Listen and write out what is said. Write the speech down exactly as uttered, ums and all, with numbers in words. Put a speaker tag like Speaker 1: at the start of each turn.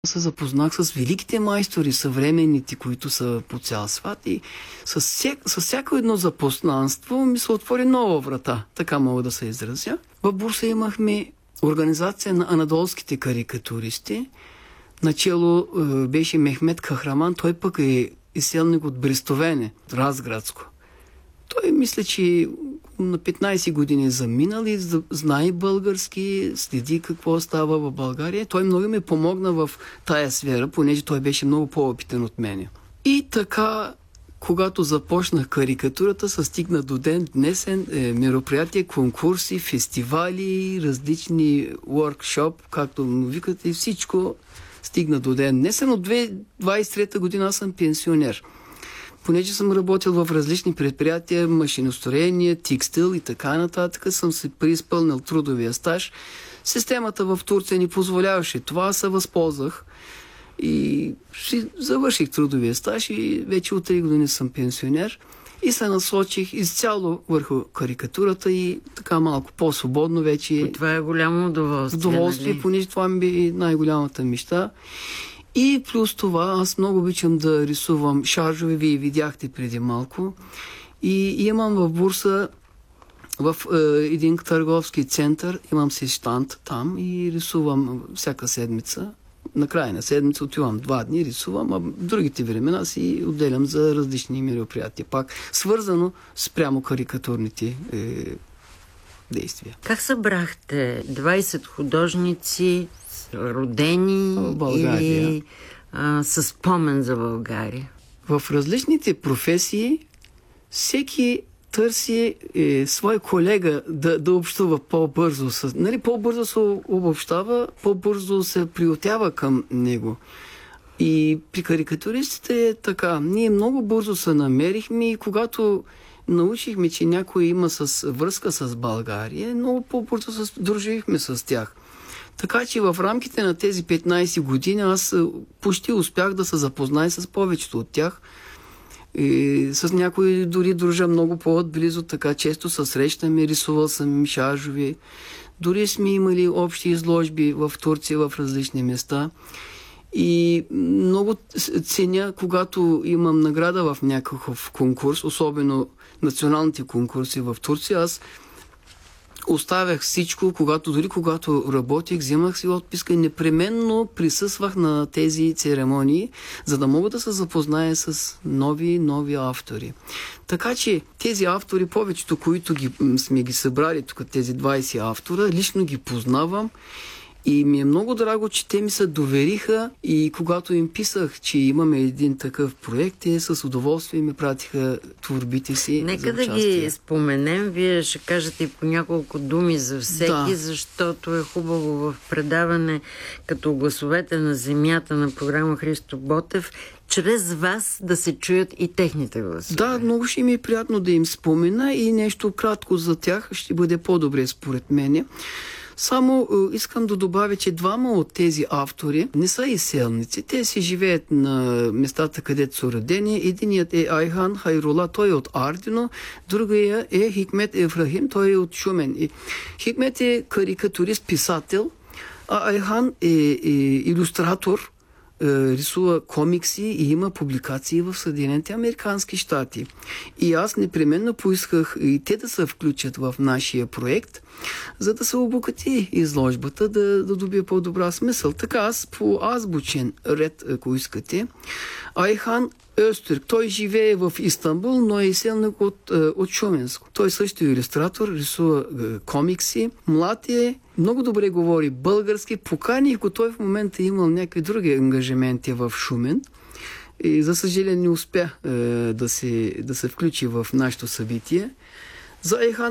Speaker 1: се запознах с великите майстори, съвременните, които са по цял свят, и с, всек, с всяко едно запознанство ми се отвори нова врата, така мога да се изразя. В Бурса имахме организация на анадолските карикатуристи. Начело е, беше Мехмет Кахраман, той пък е изселник от Брестовене, Разградско. Той мисля, че на петнайсет години е заминал и знае български, следи какво става в България. Той много ми помогна в тая сфера, понеже той беше много по-опитен от мене. И така, когато започнах карикатурата, се стигна до ден днесен, е, мероприятия, конкурси, фестивали, различни workshop, както му викате, и всичко стигна до ден днесен. От две хиляди двайсет и трета година аз съм пенсионер. Понеже съм работил в различни предприятия, машиностроение, текстил и така нататък, съм се преизпълнил трудовия стаж. Системата в Турция ни позволяваше това, аз се възползвах и си завърших трудовия стаж и вече от три години съм пенсионер и се насочих изцяло върху карикатурата и така малко по-свободно вече.
Speaker 2: Това е голямо удоволствие.
Speaker 1: Удоволствие, нали? Понеже това ми би най-голямата мечта. И плюс това, аз много обичам да рисувам шаржове, вие видяхте преди малко. И имам в Бурса, в е, един търговски център, имам си щанд там и рисувам всяка седмица. На края на седмица отивам два дни, рисувам, а другите времена си отделям за различни мероприятия. Пак свързано с прямо карикатурните е, действия.
Speaker 2: Как събрахте двайсет художници, родени или а, с спомен за България?
Speaker 1: В различните професии всеки търси е, свой колега да, да общува по-бързо. С, нали, по-бързо се обобщава, по-бързо се приотява към него. И при карикатуристите е така. Ние много бързо се намерихме и когато научихме, че някой има с връзка с България, много по-бързо се дружихме с тях. Така че в рамките на тези петнайсет години аз почти успях да се запозная с повечето от тях. И с някои дори дружа много по-отблизо, така често се срещаме, рисувал съм шаржови. Дори сме имали общи изложби в Турция, в различни места. И много ценя, когато имам награда в някакъв конкурс, особено националните конкурси в Турция, аз оставях всичко, когато, дори когато работих, взимах си отписка и непременно присъствах на тези церемонии, за да мога да се запозная с нови, нови автори. Така че тези автори, повечето, които ги, сме ги събрали тук, тези двайсет автора, лично ги познавам. И ми е много драго, че те ми се довериха и когато им писах, че имаме един такъв проект, те с удоволствие ми пратиха творбите си.
Speaker 2: Нека да ги споменем. Вие ще кажете и по няколко думи за всеки, да. Защото е хубаво в предаване като Гласовете на земята на програма Христо Ботев, чрез вас да се чуят и техните гласове. Да, много ще ми е приятно да им спомена и нещо кратко за тях ще бъде по-добре според мене. Само е, искам да добавя, че двама от тези автори не са изселници. Те си живеят на местата, където са родени. Единият е Айхан Хайрула, той е от Ардино, другия е Хикмет Ефрахим, той е от Шумен. И Хикмет е карикатурист, писател, а Айхан е, е илюстратор, рисува комикси и има публикации в Съединените американски щати. И аз непременно поисках и те да се включат в нашия проект, за да се обогати изложбата, да, да добие по-добра смисъл. Така аз по азбучен ред, ако искате, Айхан Öztürk, той живее в Истанбул, но е изселник от, от Шуменско. Той също е илюстратор, рисува комикси. Млад е, много добре говори български. Поканих го, той в момента е имал някакви други ангажименти в Шумен. И за съжаление не успя е, да, се, да се включи в нашето събитие. За Айхан